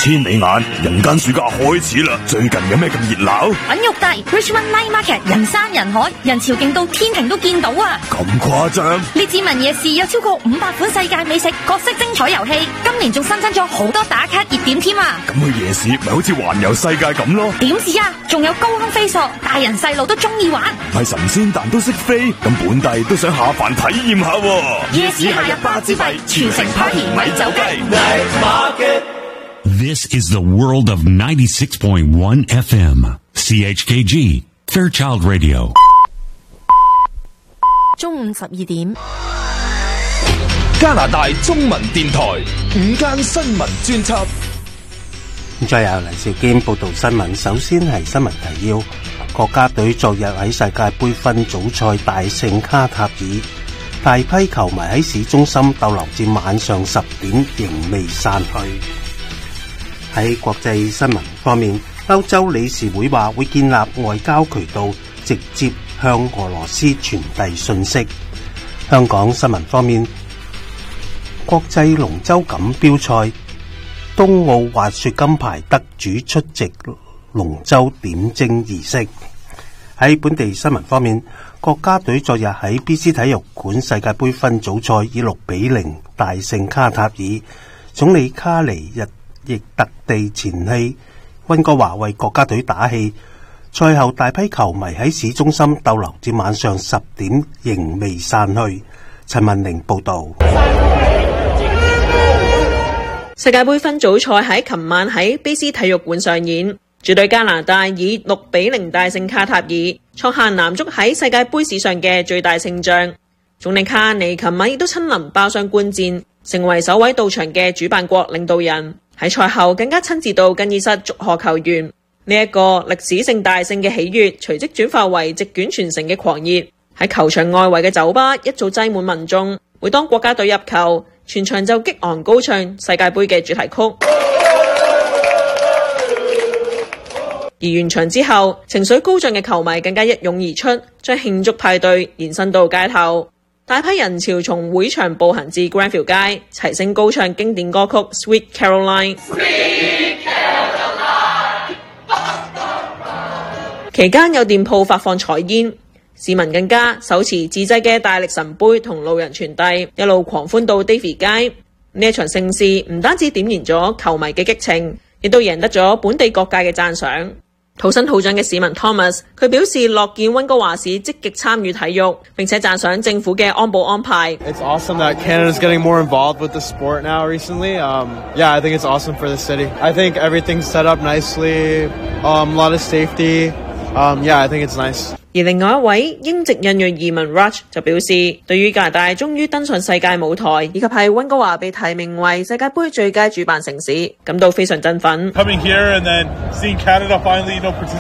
千里眼，人間暑假開始啦！最近有咩咁熱鬧？ 品玉帝 Richmond Night Market 人山人海，人潮勁到天庭都見到啊！ 咁誇張？ 列治文夜市有超過500款世界美食，各式精彩遊戲，今年仲新增咗好多打卡熱點添啊！ 咁去夜市咪好似環遊世界咁咯？ 點止啊！仲有高空飛索，大人細路都中意玩。係神仙但都識飛，咁本地都想下凡體驗下喎。 夜市夏日巴之費，全城 party 咪走雞。 This is the world of 96.1 FM, CHKG, Fairchild Radio. 中午12點， 加拿大中文電台午間新聞專輯。 再由黎兆堅報道新聞。首先係新聞提要：國家隊昨日喺世界盃分組賽大勝卡塔爾，大批球迷喺市中心逗留至晚上10點，仍未散去。喺國際新聞方面，歐洲理事會話會建立外交渠道，直接向俄羅斯傳遞信息。香港新聞方面，國際龍舟錦標賽，東奧滑雪金牌得主出席龍舟點睛儀式。喺本地新聞方面，國家隊昨日喺 BC 體育館世界盃分組賽以6-0大勝卡塔爾，總理卡尼日亦特地前去溫哥華為國家隊打氣。賽後大批球迷喺市中心逗留至晚上10點，仍未散去。陳文玲報道。 世界盃分組賽喺琴晚喺卑斯體育館上演，主隊加拿大以6-0大勝卡塔爾，創下男足喺世界盃史上嘅最大勝仗。總理卡尼琴晚亦都親臨包廂觀戰，成為首位到場嘅主辦國領導人。喺賽後更加親自到更衣室祝賀球員。呢一個歷史性大勝嘅喜悅隨即轉化為席捲全城嘅狂熱。喺球場外圍嘅酒吧一早擠滿民眾，每當國家隊入球，全場就激昂高唱世界盃嘅主題曲。而完場之後，情緒高漲嘅球迷更加一擁而出，將慶祝派對延伸到街頭。大批人潮從會場步行至 Granville 街，齊聲高唱經典歌曲 Sweet Caroline。Sweet Caroline。期間有店鋪發放彩煙，市民更加手持自製嘅大力神杯同路人傳遞，一路狂歡到 Davie 街。呢一場盛事唔單止點燃咗球迷嘅激情，亦都贏得咗本地各界嘅讚賞。土生土長嘅市民 Thomas， 佢表示樂見溫哥華市積極參與體育，並且讚賞政府嘅安保安排。 It's awesome that Canada's getting more involved with the sport now recently. Yeah, I think it's awesome for the city. I think everything's set up nicely. A lot of safety. Yeah, I think it's nice. 而另外一位英籍印裔移民 Raj 就表示，對於加拿大終於登上世界舞台，以及係溫哥華被提名為世界盃最佳主辦城市，感到非常振奮。 Coming here and then seeing Canada finally,